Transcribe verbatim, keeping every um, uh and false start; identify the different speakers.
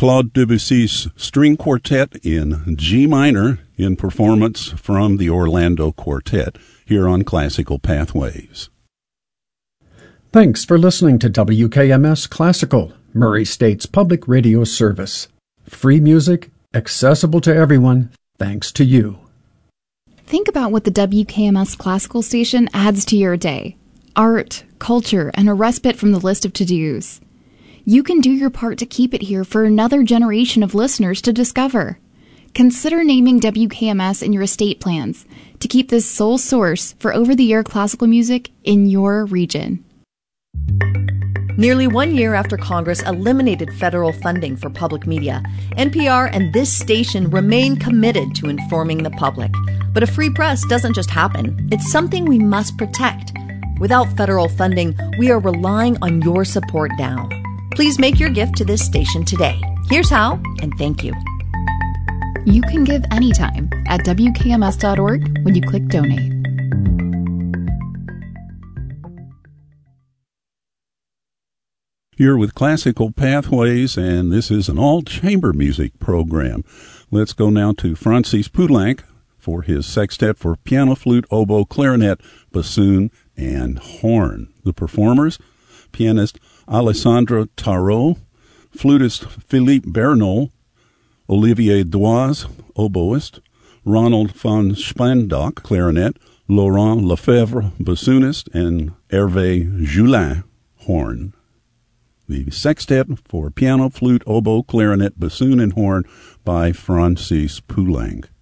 Speaker 1: Claude Debussy's String Quartet in G minor in performance from the Orlando Quartet here on Classical Pathways.
Speaker 2: Thanks for listening to W K M S Classical, Murray State's public radio service. Free music, accessible to everyone, thanks to you.
Speaker 3: Think about what the W K M S Classical station adds to your day. Art, culture, and a respite from the list of to-dos. You can do your part to keep it here for another generation of listeners to discover. Consider naming W K M S in your estate plans to keep this sole source for over-the-air classical music in your region.
Speaker 4: Nearly one year after Congress eliminated federal funding for public media, N P R and this station remain committed to informing the public. But a free press doesn't just happen. It's something we must protect. Without federal funding, we are relying on your support now. Please make your gift to this station today. Here's how, and thank you.
Speaker 3: You can give anytime at W K M S dot org when you click Donate.
Speaker 1: Here with Classical Pathways, and this is an all-chamber music program. Let's go now to Francis Poulenc for his sextet for piano, flute, oboe, clarinet, bassoon, and horn. The performers, pianist Alessandro Tarot, flutist Philippe Bernol, Olivier Doise, oboist, Ronald von Spandock, clarinet, Laurent Lefebvre, bassoonist, and Hervé Joulin, horn. The sextet for piano, flute, oboe, clarinet, bassoon, and horn by Francis Poulenc.